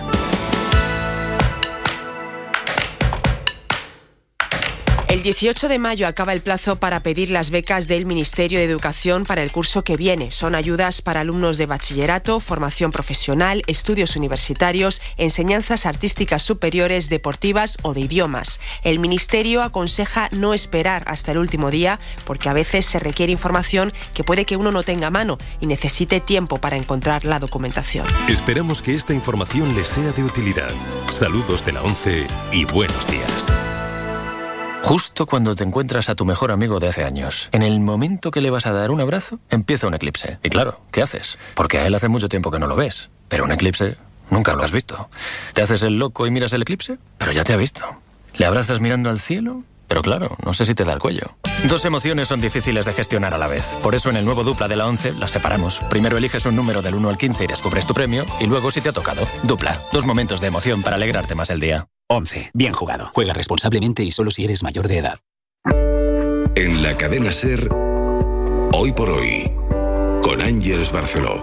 S2: El dieciocho de mayo acaba el plazo para pedir las becas del Ministerio de Educación para el curso que viene. Son ayudas para alumnos de bachillerato, formación profesional, estudios universitarios, enseñanzas artísticas superiores, deportivas o de idiomas. El Ministerio aconseja no esperar hasta el último día porque a veces se requiere información que puede que uno no tenga a mano y necesite tiempo para encontrar la documentación.
S5: Esperamos que esta información les sea de utilidad. Saludos de la ONCE y buenos días.
S3: Justo cuando te encuentras a tu mejor amigo de hace años, en el momento que le vas a dar un abrazo, empieza un eclipse. Y claro, ¿qué haces? Porque a él hace mucho tiempo que no lo ves. Pero un eclipse nunca lo has visto. ¿Te haces el loco y miras el eclipse? Pero ya te ha visto. ¿Le abrazas mirando al cielo? Pero claro, no sé si te da el cuello. Dos emociones son difíciles de gestionar a la vez. Por eso en el nuevo Dupla de la ONCE las separamos. Primero eliges un número del uno al quince y descubres tu premio. Y luego si te ha tocado. Dupla. Dos momentos de emoción para alegrarte más el día.
S15: ONCE. Bien jugado. Juega responsablemente y solo si eres mayor de edad.
S5: En la cadena SER, Hoy por Hoy, con Ángeles Barceló.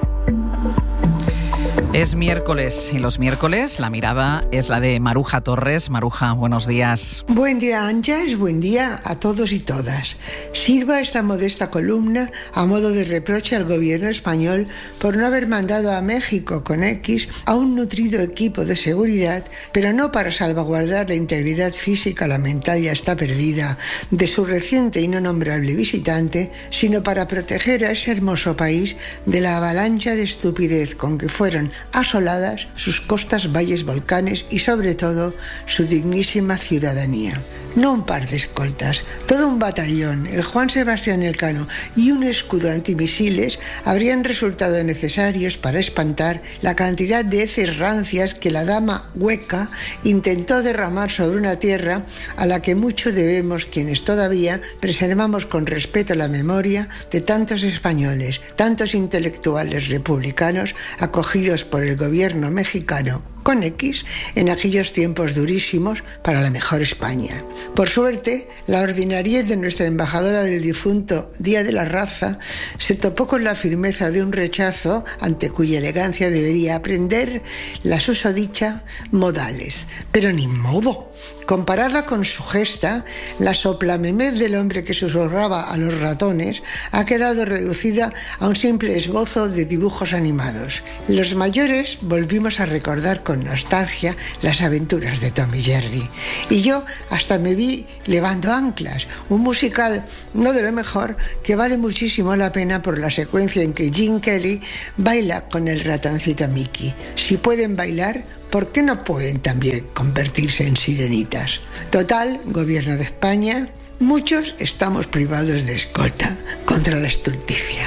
S4: Es miércoles y los miércoles la mirada es la de Maruja Torres. Maruja, buenos días.
S25: Buen día, Ángeles, buen día a todos y todas. Sirva esta modesta columna a modo de reproche al gobierno español por no haber mandado a México con X a un nutrido equipo de seguridad, pero no para salvaguardar la integridad física, la mental ya está perdida, de su reciente y no nombrable visitante, sino para proteger a ese hermoso país de la avalancha de estupidez con que fueron vieron asoladas sus costas, valles, volcanes y sobre todo su dignísima ciudadanía. No un par de escoltas, todo un batallón, el Juan Sebastián Elcano y un escudo antimisiles habrían resultado necesarios para espantar la cantidad de heces rancias que la dama hueca intentó derramar sobre una tierra a la que mucho debemos quienes todavía preservamos con respeto la memoria de tantos españoles, tantos intelectuales republicanos acogidos por el gobierno mexicano con X en aquellos tiempos durísimos para la mejor España. Por suerte, la ordinariez de nuestra embajadora del difunto Día de la Raza se topó con la firmeza de un rechazo ante cuya elegancia debería aprender la susodicha modales. Pero ni modo. Comparada con su gesta, la soplamemez del hombre que susurraba a los ratones ha quedado reducida a un simple esbozo de dibujos animados. Los mayores volvimos a recordar con nostalgia las aventuras de Tom y Jerry. Y yo hasta me vi Levando Anclas, un musical no de lo mejor que vale muchísimo la pena por la secuencia en que Gene Kelly baila con el ratoncito Mickey. Si pueden bailar, ¿por qué no pueden también convertirse en sirenitas? Total, Gobierno de España, muchos estamos privados de escolta contra la estulticia.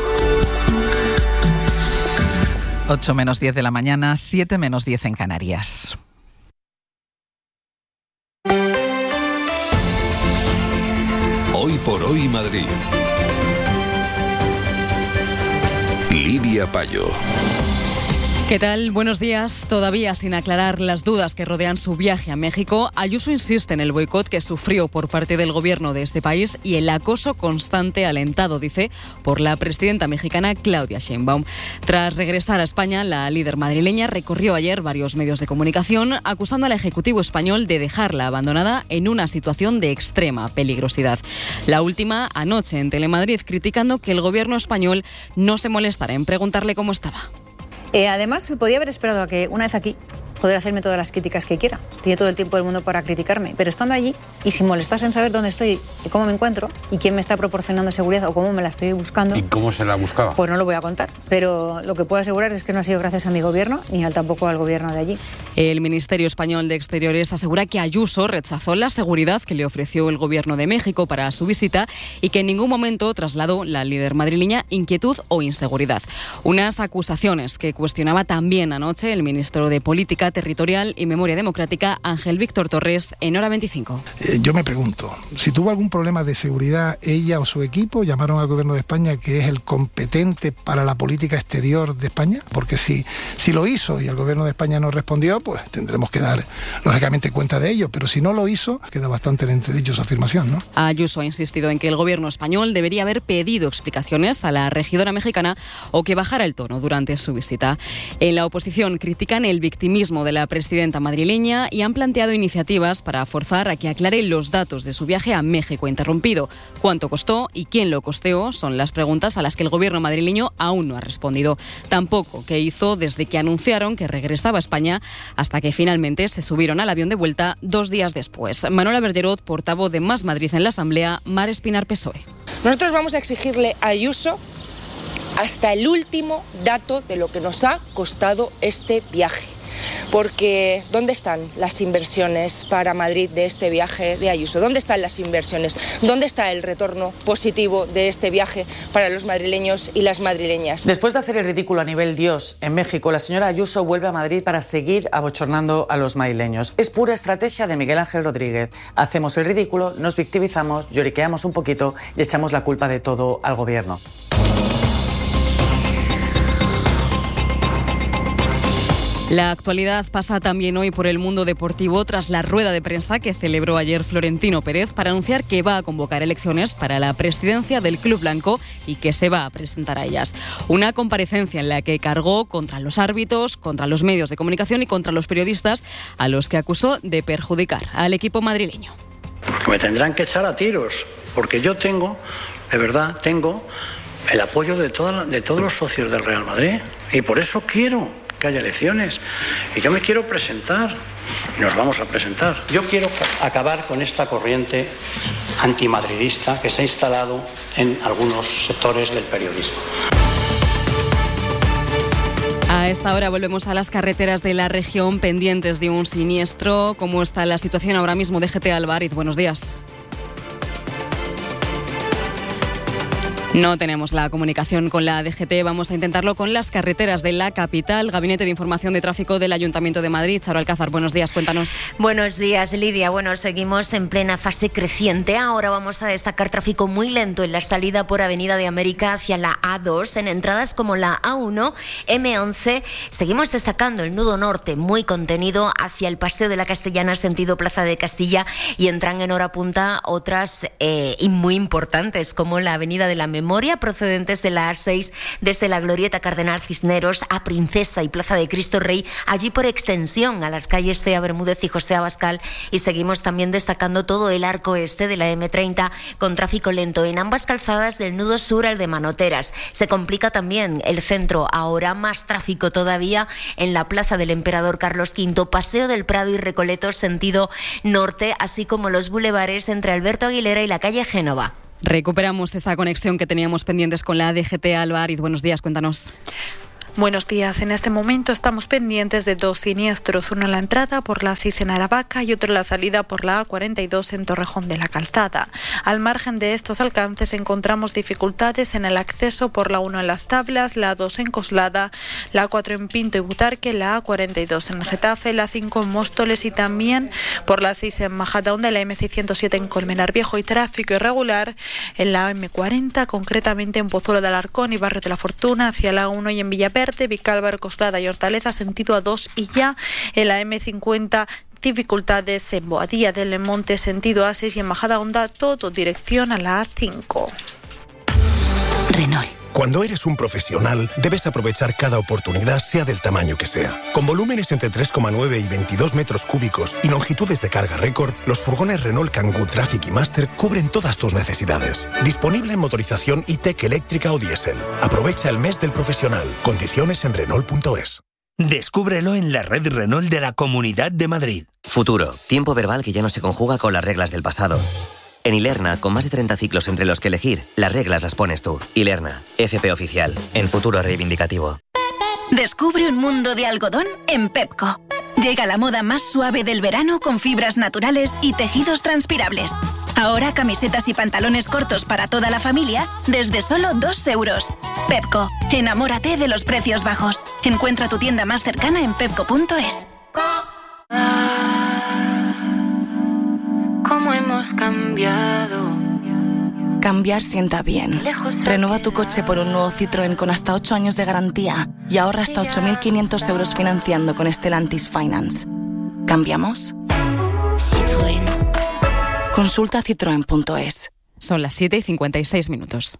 S4: ocho menos diez de la mañana, siete menos diez en Canarias.
S5: Hoy por hoy Madrid. Lidia Payo.
S9: ¿Qué tal? Buenos días. Todavía sin aclarar las dudas que rodean su viaje a México, Ayuso insiste en el boicot que sufrió por parte del gobierno de este país y el acoso constante alentado, dice, por la presidenta mexicana Claudia Sheinbaum. Tras regresar a España, la líder madrileña recorrió ayer varios medios de comunicación acusando al Ejecutivo español de dejarla abandonada en una situación de extrema peligrosidad. La última anoche en Telemadrid, criticando que el gobierno español no se molestara en preguntarle cómo estaba.
S13: Eh, además, me podía haber esperado a que, una vez aquí, poder hacerme todas las críticas que quiera. Tiene todo el tiempo del mundo para criticarme. Pero estando allí, y sin molestarse en saber dónde estoy y cómo me encuentro, y quién me está proporcionando seguridad o cómo me la estoy buscando...
S16: ¿Y cómo se la buscaba?
S13: Pues no lo voy a contar. Pero lo que puedo asegurar es que no ha sido gracias a mi gobierno, ni al, tampoco al gobierno de allí.
S9: El Ministerio Español de Exteriores asegura que Ayuso rechazó la seguridad que le ofreció el gobierno de México para su visita y que en ningún momento trasladó la líder madrileña inquietud o inseguridad. Unas acusaciones que cuestionaba también anoche el ministro de Política Territorial y Memoria Democrática, Ángel Víctor Torres, en Hora veinticinco.
S17: Eh, yo me pregunto, si tuvo algún problema de seguridad ella o su equipo, llamaron al gobierno de España, que es el competente para la política exterior de España, porque si, si lo hizo y el gobierno de España no respondió, pues tendremos que dar lógicamente cuenta de ello, pero si no lo hizo, queda bastante en entredicho su afirmación, ¿no?
S9: Ayuso ha insistido en que el gobierno español debería haber pedido explicaciones a la regidora mexicana o que bajara el tono durante su visita. En la oposición critican el victimismo de la presidenta madrileña y han planteado iniciativas para forzar a que aclare los datos de su viaje a México interrumpido. ¿Cuánto costó y quién lo costeó? Son las preguntas a las que el gobierno madrileño aún no ha respondido. Tampoco qué hizo desde que anunciaron que regresaba a España hasta que finalmente se subieron al avión de vuelta dos días después. Manuela Bergerot, portavoz de Más Madrid en la Asamblea, Mar Espinar, P S O E.
S18: Nosotros vamos a exigirle a Ayuso hasta el último dato de lo que nos ha costado este viaje. Porque ¿dónde están las inversiones para Madrid de este viaje de Ayuso? ¿Dónde están las inversiones? ¿Dónde está el retorno positivo de este viaje para los madrileños y las madrileñas?
S26: Después de hacer el ridículo a nivel Dios en México, la señora Ayuso vuelve a Madrid para seguir abochornando a los madrileños. Es pura estrategia de Miguel Ángel Rodríguez. Hacemos el ridículo, nos victimizamos, lloriqueamos un poquito y echamos la culpa de todo al gobierno.
S9: La actualidad pasa también hoy por el mundo deportivo tras la rueda de prensa que celebró ayer Florentino Pérez para anunciar que va a convocar elecciones para la presidencia del Club Blanco y que se va a presentar a ellas. Una comparecencia en la que cargó contra los árbitros, contra los medios de comunicación y contra los periodistas, a los que acusó de perjudicar al equipo madrileño.
S27: Porque me tendrán que echar a tiros, porque yo tengo, de verdad, tengo el apoyo de, toda, de todos los socios del Real Madrid y por eso quiero que haya elecciones y yo me quiero presentar y nos vamos a presentar. Yo quiero acabar con esta corriente antimadridista que se ha instalado en algunos sectores del periodismo.
S9: A esta hora volvemos a las carreteras de la región pendientes de un siniestro. ¿Cómo está la situación ahora mismo? D G T Álvarez, buenos días. No tenemos la comunicación con la D G T, vamos a intentarlo con las carreteras de la capital. Gabinete de Información de Tráfico del Ayuntamiento de Madrid. Charo Alcázar, buenos días, cuéntanos.
S7: Buenos días, Lidia. Bueno, seguimos en plena fase creciente. Ahora vamos a destacar tráfico muy lento en la salida por Avenida de América hacia la A dos, en entradas como la A uno, eme once. Seguimos destacando el nudo norte, muy contenido hacia el Paseo de la Castellana, sentido Plaza de Castilla, y entran en hora punta otras eh, y muy importantes, como la Avenida de la Memoria, procedentes de la A seis desde la Glorieta Cardenal Cisneros a Princesa y Plaza de Cristo Rey, allí por extensión a las calles Cea Bermúdez y José Abascal, y seguimos también destacando todo el arco este de la eme treinta con tráfico lento en ambas calzadas del nudo sur al de Manoteras. Se complica también el centro, ahora más tráfico todavía en la Plaza del Emperador Carlos quinto, Paseo del Prado y Recoletos sentido norte, así como los bulevares entre Alberto Aguilera y la calle Génova.
S9: Recuperamos esa conexión que teníamos pendientes con la D G T. Álvarez, buenos días, cuéntanos.
S8: Buenos días. En este momento estamos pendientes de dos siniestros, uno en la entrada por la seis en Aravaca y otro en la salida por la A cuarenta y dos en Torrejón de la Calzada. Al margen de estos alcances encontramos dificultades en el acceso por la uno en Las Tablas, la A dos en Coslada, la A cuatro en Pinto y Butarque, la A cuarenta y dos en Getafe, la A cinco en Móstoles y también por la seis en Majadahonda, la eme seiscientos siete en Colmenar Viejo y tráfico irregular en la eme cuarenta, concretamente en Pozuelo de Alarcón y Barrio de la Fortuna, hacia la A uno y en Villaverde, Vicálvaro, Coslada y Hortaleza, sentido A dos, y ya en la eme cincuenta dificultades en Boadilla del Monte, sentido A seis, y en Majadahonda todo dirección a la A cinco.
S10: Renault. Cuando eres un profesional, debes aprovechar cada oportunidad, sea del tamaño que sea. Con volúmenes entre tres coma nueve y veintidós metros cúbicos y longitudes de carga récord, los furgones Renault Kangoo Traffic y Master cubren todas tus necesidades. Disponible en motorización E-Tech eléctrica o diésel. Aprovecha el mes del profesional. Condiciones en Renault punto es.
S16: Descúbrelo en la red Renault de la Comunidad de Madrid.
S20: Futuro. Tiempo verbal que ya no se conjuga con las reglas del pasado. En Ilerna, con más de treinta ciclos entre los que elegir, las reglas las pones tú. Ilerna, F P oficial, en futuro reivindicativo.
S21: Descubre un mundo de algodón en Pepco. Llega la moda más suave del verano con fibras naturales y tejidos transpirables. Ahora camisetas y pantalones cortos para toda la familia desde solo dos euros. Pepco, enamórate de los precios bajos. Encuentra tu tienda más cercana en pepco punto es.
S22: ¿Cómo hemos cambiado?
S28: Cambiar sienta bien. Renueva tu coche por un nuevo Citroën con hasta ocho años de garantía y ahorra hasta ocho mil quinientos euros financiando con Stellantis Finance. ¿Cambiamos?
S22: Citroën.
S28: Consulta citroen punto es.
S9: Son las siete y cincuenta y seis minutos.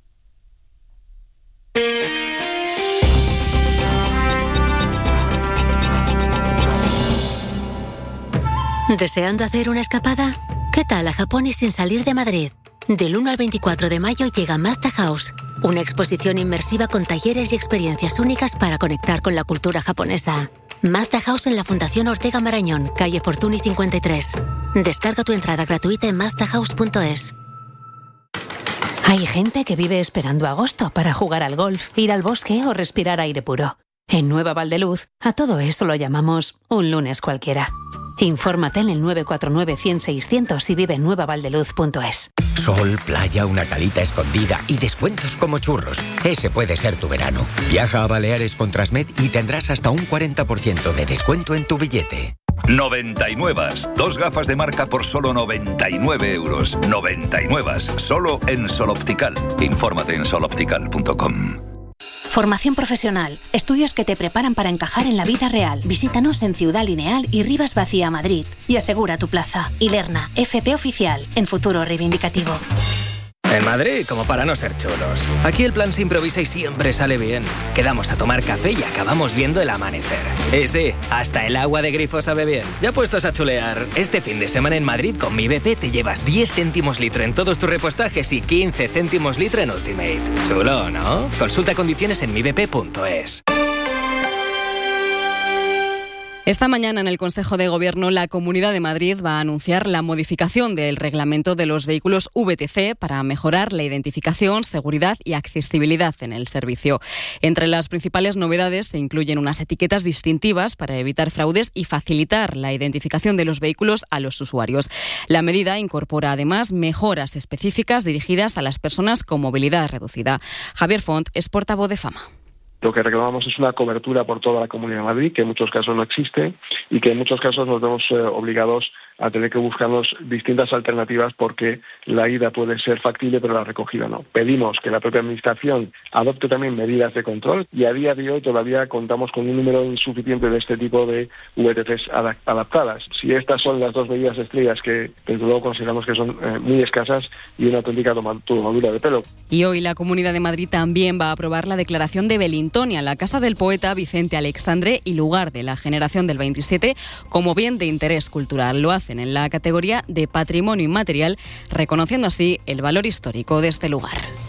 S29: ¿Deseando hacer una escapada? ¿Qué tal a Japón y sin salir de Madrid? Del uno al veinticuatro de mayo llega Mazda House, una exposición inmersiva con talleres y experiencias únicas para conectar con la cultura japonesa. Mazda House en la Fundación Ortega Marañón, calle Fortuny cincuenta y tres. Descarga tu entrada gratuita en mazda house punto es.
S30: Hay gente que vive esperando agosto para jugar al golf, ir al bosque o respirar aire puro. En Nueva Valdeluz, a todo eso lo llamamos un lunes cualquiera. Infórmate en el nueve cuatro nueve, cien, seiscientos y vive en nueva valdeluz punto es.
S31: Sol, playa, una calita escondida y descuentos como churros. Ese puede ser tu verano. Viaja a Baleares con Transmed y tendrás hasta un cuarenta por ciento de descuento en tu billete.
S32: noventa y nueve. Dos gafas de marca por solo noventa y nueve euros. noventa y nueve. Solo en Sol Optical. Infórmate en sol optical punto com.
S33: Formación profesional. Estudios que te preparan para encajar en la vida real. Visítanos en Ciudad Lineal y Rivas Vacía, Madrid. Y asegura tu plaza. Ilerna, F P oficial, en futuro reivindicativo.
S34: En Madrid, como para no ser chulos. Aquí el plan se improvisa y siempre sale bien. Quedamos a tomar café y acabamos viendo el amanecer. Y sí, hasta el agua de grifo sabe bien. Ya puestos a chulear, este fin de semana en Madrid con Mi B P te llevas diez céntimos litro en todos tus repostajes y quince céntimos litro en Ultimate. Chulo, ¿no? Consulta condiciones en mi b p punto es.
S9: Esta mañana en el Consejo de Gobierno la Comunidad de Madrid va a anunciar la modificación del reglamento de los vehículos V T C para mejorar la identificación, seguridad y accesibilidad en el servicio. Entre las principales novedades se incluyen unas etiquetas distintivas para evitar fraudes y facilitar la identificación de los vehículos a los usuarios. La medida incorpora además mejoras específicas dirigidas a las personas con movilidad reducida. Javier Font es portavoz de Fama.
S1: Lo que reclamamos es una cobertura por toda la Comunidad de Madrid, que en muchos casos no existe y que en muchos casos nos vemos eh, obligados a tener que buscarnos distintas alternativas porque la ida puede ser factible pero la recogida no. Pedimos que la propia Administración adopte también medidas de control y a día de hoy todavía contamos con un número insuficiente de este tipo de V T Cs adaptadas. Si estas son las dos medidas estrellas que desde luego consideramos que son eh, muy escasas y una auténtica tomadura de pelo.
S9: Y hoy la Comunidad de Madrid también va a aprobar la declaración de Belintonia, la casa del poeta Vicente Alexandre y lugar de la generación del veintisiete, como bien de interés cultural. Lo hace en la categoría de patrimonio inmaterial, reconociendo así el valor histórico de este lugar.